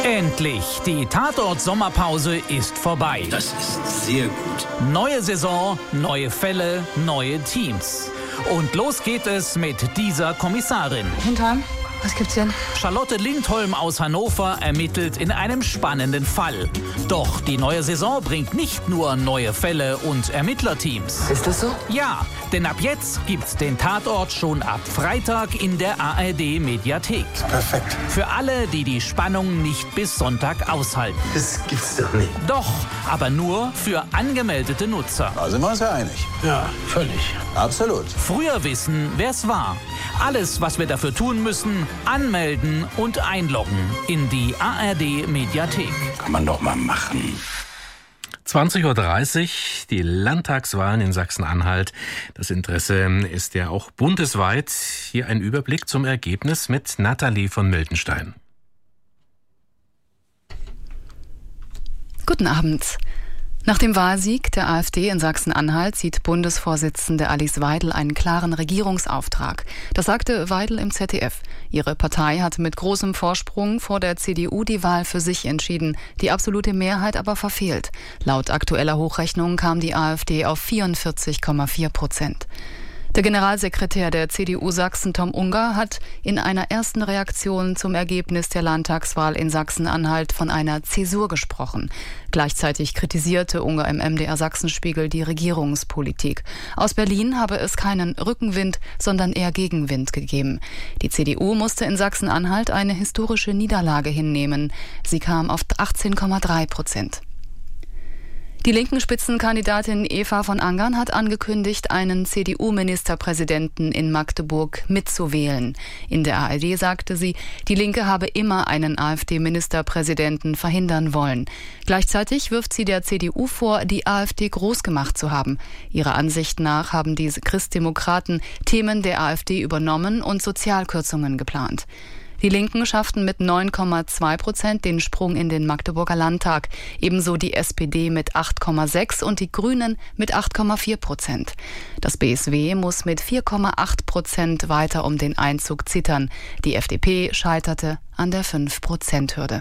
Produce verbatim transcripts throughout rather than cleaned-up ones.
Endlich! Die Tatort-Sommerpause ist vorbei. Das ist sehr gut. Neue Saison, neue Fälle, neue Teams. Und los geht es mit dieser Kommissarin. Hintern, was gibt's denn? Charlotte Lindholm aus Hannover ermittelt in einem spannenden Fall. Doch die neue Saison bringt nicht nur neue Fälle und Ermittlerteams. Ist das so? Ja, denn ab jetzt gibt's den Tatort schon ab Freitag in der A R D-Mediathek. Perfekt. Für alle, die die Spannung nicht bis Sonntag aushalten. Das gibt's doch nicht. Doch, aber nur für angemeldete Nutzer. Da sind wir uns ja einig. Ja, völlig. Absolut. Früher wissen, wer's war. Alles, was wir dafür tun müssen, anmelden und einloggen in die A R D-Mediathek. Kann man doch mal machen. zwanzig Uhr dreißig, die Landtagswahlen in Sachsen-Anhalt. Das Interesse ist ja auch bundesweit. Hier ein Überblick zum Ergebnis mit Nathalie von Miltenstein. Guten Abend. Nach dem Wahlsieg der AfD in Sachsen-Anhalt sieht Bundesvorsitzende Alice Weidel einen klaren Regierungsauftrag. Das sagte Weidel im Z D F. Ihre Partei hat mit großem Vorsprung vor der C D U die Wahl für sich entschieden, die absolute Mehrheit aber verfehlt. Laut aktueller Hochrechnung kam die AfD auf vierundvierzig Komma vier Prozent. Der Generalsekretär der C D U Sachsen, Tom Unger, hat in einer ersten Reaktion zum Ergebnis der Landtagswahl in Sachsen-Anhalt von einer Zäsur gesprochen. Gleichzeitig kritisierte Unger im M D R Sachsenspiegel die Regierungspolitik. Aus Berlin habe es keinen Rückenwind, sondern eher Gegenwind gegeben. Die C D U musste in Sachsen-Anhalt eine historische Niederlage hinnehmen. Sie kam auf achtzehn Komma drei Prozent. Die linken Spitzenkandidatin Eva von Angern hat angekündigt, einen C D U-Ministerpräsidenten in Magdeburg mitzuwählen. In der A R D sagte sie, die Linke habe immer einen AfD-Ministerpräsidenten verhindern wollen. Gleichzeitig wirft sie der C D U vor, die AfD groß gemacht zu haben. Ihrer Ansicht nach haben diese Christdemokraten Themen der AfD übernommen und Sozialkürzungen geplant. Die Linken schafften mit neun Komma zwei Prozent den Sprung in den Magdeburger Landtag, ebenso die S P D mit acht Komma sechs und die Grünen mit acht Komma vier Prozent. Das B S W muss mit vier Komma acht Prozent weiter um den Einzug zittern. Die F D P scheiterte an der fünf Prozent Hürde.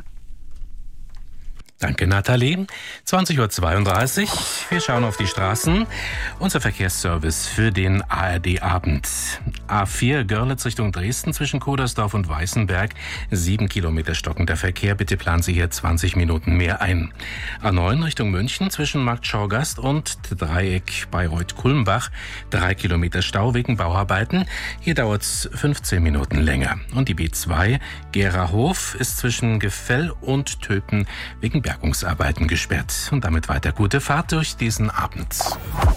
Danke, Nathalie. zwanzig Uhr zweiunddreißig. Wir schauen auf die Straßen. Unser Verkehrsservice für den A R D-Abend. A vier Görlitz Richtung Dresden zwischen Kodersdorf und Weißenberg. Sieben Kilometer stockender Verkehr. Bitte planen Sie hier zwanzig Minuten mehr ein. A neun Richtung München zwischen Markt Schorgast und Dreieck Bayreuth-Kulmbach. Drei Kilometer Stau wegen Bauarbeiten. Hier dauert es fünfzehn Minuten länger. Und die B zwei Gerahof ist zwischen Gefell und Töten wegen Bergungsarbeiten gesperrt. Und damit weiter gute Fahrt durch diesen Abend.